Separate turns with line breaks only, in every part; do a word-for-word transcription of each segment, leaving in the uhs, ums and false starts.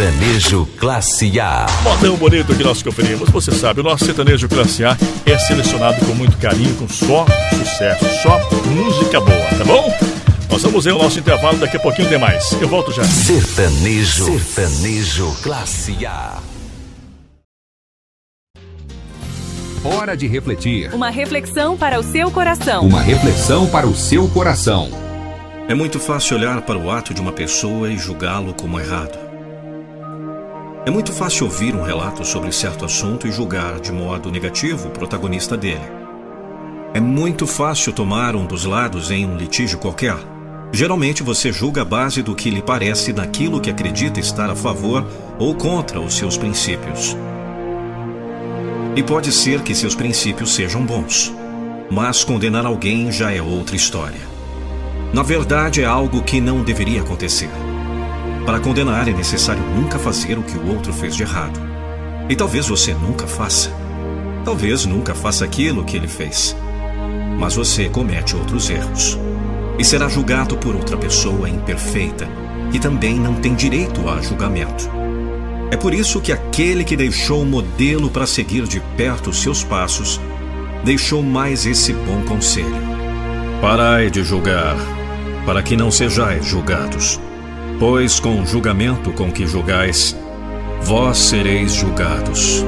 Sertanejo Classe A.
Modão bonito que nós conferimos. Você sabe, o nosso sertanejo Classe A é selecionado com muito carinho, com só sucesso, só música boa, tá bom? Nós vamos ver o nosso intervalo, daqui a pouquinho tem mais. Eu volto já.
Sertanejo, Sertanejo Classe A.
Hora de refletir.
Uma reflexão para o seu coração.
Uma reflexão para o seu coração.
É muito fácil olhar para o ato de uma pessoa e julgá-lo como errado. É muito fácil ouvir um relato sobre certo assunto e julgar de modo negativo o protagonista dele. É muito fácil tomar um dos lados em um litígio qualquer. Geralmente você julga a base do que lhe parece naquilo que acredita estar a favor ou contra os seus princípios. E pode ser que seus princípios sejam bons, mas condenar alguém já é outra história. Na verdade, é algo que não deveria acontecer. Para condenar é necessário nunca fazer o que o outro fez de errado. E talvez você nunca faça. Talvez nunca faça aquilo que ele fez. Mas você comete outros erros. E será julgado por outra pessoa imperfeita, que também não tem direito a julgamento. É por isso que aquele que deixou o modelo para seguir de perto os seus passos, deixou mais esse bom conselho. Parai de julgar, para que não sejais julgados. Pois com o julgamento com que julgais, vós sereis julgados.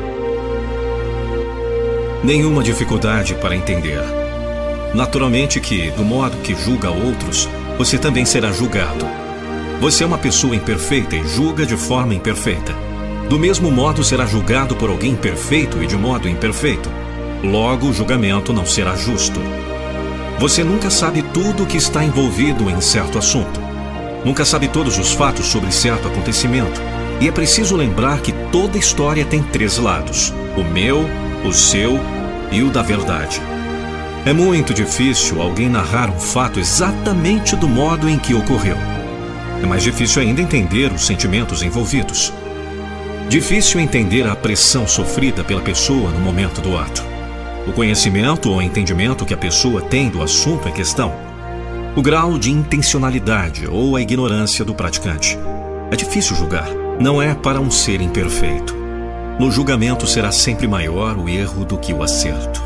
Nenhuma dificuldade para entender. Naturalmente que, do modo que julga outros, você também será julgado. Você é uma pessoa imperfeita e julga de forma imperfeita. Do mesmo modo será julgado por alguém perfeito e de modo imperfeito. Logo, o julgamento não será justo. Você nunca sabe tudo o que está envolvido em certo assunto. Nunca sabe todos os fatos sobre certo acontecimento. E é preciso lembrar que toda história tem três lados: o meu, o seu e o da verdade. É muito difícil alguém narrar um fato exatamente do modo em que ocorreu. É mais difícil ainda entender os sentimentos envolvidos. Difícil entender a pressão sofrida pela pessoa no momento do ato. O conhecimento ou entendimento que a pessoa tem do assunto em questão. O grau de intencionalidade ou a ignorância do praticante. É difícil julgar. Não é para um ser imperfeito. No julgamento será sempre maior o erro do que o acerto.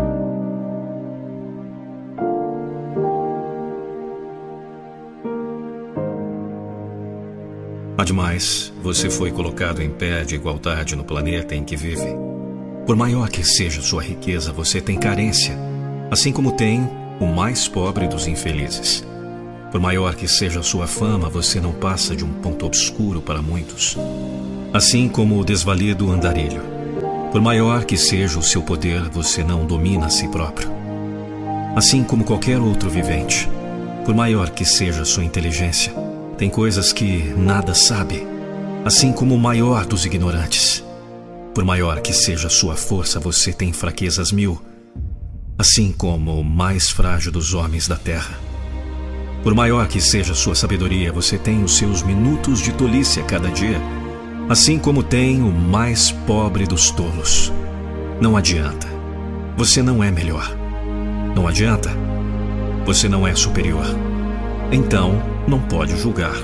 Ademais, você foi colocado em pé de igualdade no planeta em que vive. Por maior que seja sua riqueza, você tem carência, assim como tem o mais pobre dos infelizes. Por maior que seja sua fama, você não passa de um ponto obscuro para muitos, assim como o desvalido andarilho. Por maior que seja o seu poder, você não domina a si próprio, assim como qualquer outro vivente. Por maior que seja sua inteligência, tem coisas que nada sabe, assim como o maior dos ignorantes. Por maior que seja sua força, você tem fraquezas mil, assim como o mais frágil dos homens da terra. Por maior que seja sua sabedoria, você tem os seus minutos de tolice a cada dia, assim como tem o mais pobre dos tolos. Não adianta. Você não é melhor. Não adianta. Você não é superior. Então, não pode julgar.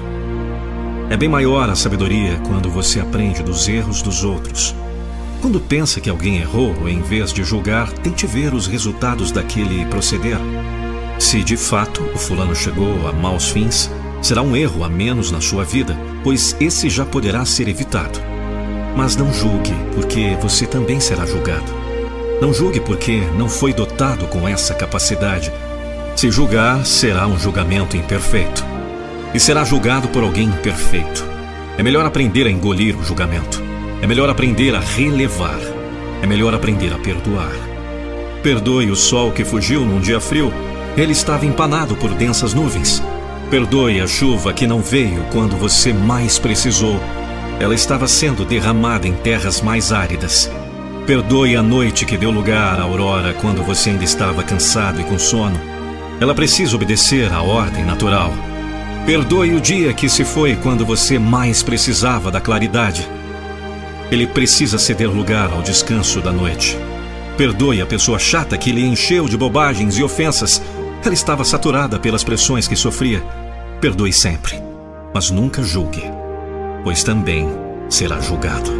É bem maior a sabedoria quando você aprende dos erros dos outros. Quando pensa que alguém errou, em vez de julgar, tente ver os resultados daquele proceder. Se de fato o fulano chegou a maus fins, será um erro a menos na sua vida, pois esse já poderá ser evitado. Mas não julgue, porque você também será julgado. Não julgue porque não foi dotado com essa capacidade. Se julgar, será um julgamento imperfeito. E será julgado por alguém imperfeito. É melhor aprender a engolir o julgamento. É melhor aprender a relevar. É melhor aprender a perdoar. Perdoe o sol que fugiu num dia frio. Ele estava empanado por densas nuvens. Perdoe a chuva que não veio quando você mais precisou. Ela estava sendo derramada em terras mais áridas. Perdoe a noite que deu lugar à aurora quando você ainda estava cansado e com sono. Ela precisa obedecer à ordem natural. Perdoe o dia que se foi quando você mais precisava da claridade. Ele precisa ceder lugar ao descanso da noite. Perdoe a pessoa chata que lhe encheu de bobagens e ofensas. Ela estava saturada pelas pressões que sofria. Perdoe sempre, mas nunca julgue. pois também será julgado.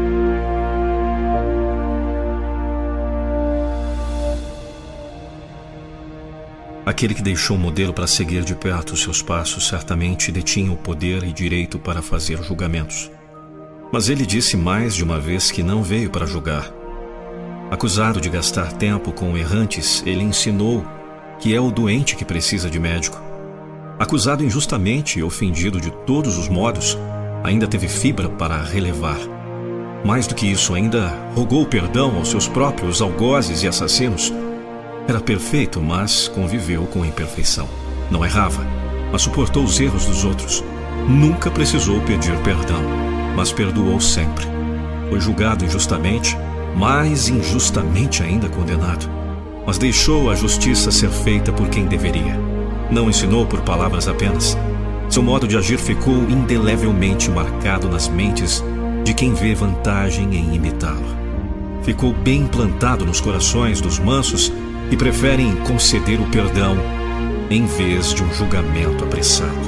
Aquele que deixou o modelo para seguir de perto os seus passos certamente detinha o poder e direito para fazer julgamentos. Mas ele disse mais de uma vez que não veio para julgar. Acusado de gastar tempo com errantes, ele ensinou que é o doente que precisa de médico. Acusado injustamente e ofendido de todos os modos, ainda teve fibra para relevar. Mais do que isso, ainda rogou perdão aos seus próprios algozes e assassinos. Era perfeito, mas conviveu com a imperfeição. Não errava, mas suportou os erros dos outros. Nunca precisou pedir perdão, mas perdoou sempre. Foi julgado injustamente, mais injustamente ainda condenado. Mas deixou a justiça ser feita por quem deveria. Não ensinou por palavras apenas. Seu modo de agir ficou indelevelmente marcado nas mentes de quem vê vantagem em imitá-lo. Ficou bem implantado nos corações dos mansos que preferem conceder o perdão em vez de um julgamento apressado.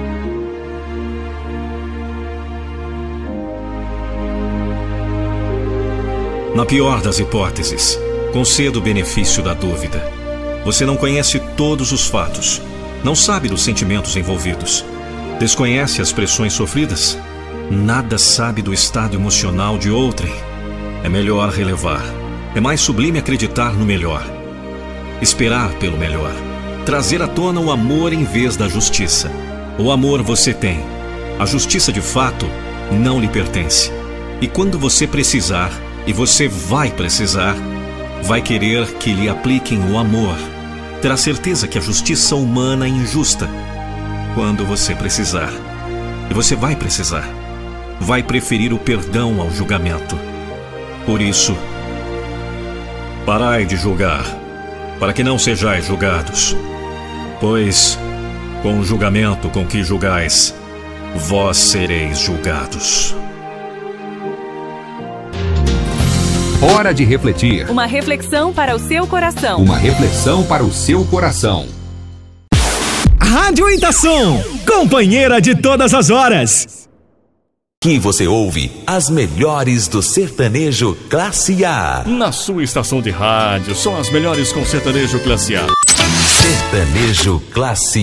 Na pior das hipóteses, conceda o benefício da dúvida. Você não conhece todos os fatos, não sabe dos sentimentos envolvidos, desconhece as pressões sofridas, nada sabe do estado emocional de outrem. É melhor relevar, é mais sublime acreditar no melhor. Esperar pelo melhor. Trazer à tona o amor em vez da justiça. O amor você tem. A justiça de fato não lhe pertence. E quando você precisar, e você vai precisar, vai querer que lhe apliquem o amor. Terá certeza que a justiça humana é injusta. Quando você precisar, e você vai precisar, vai preferir o perdão ao julgamento. Por isso, parai de julgar, para que não sejais julgados. Pois, com o julgamento com que julgais, vós sereis julgados.
Hora de refletir.
Uma reflexão para o seu coração.
Uma reflexão para o seu coração.
Rádio Itação, companheira de todas as horas.
Aqui você ouve as melhores do sertanejo Classe A.
Na sua estação de rádio, são as melhores com sertanejo Classe A.
Sertanejo Classe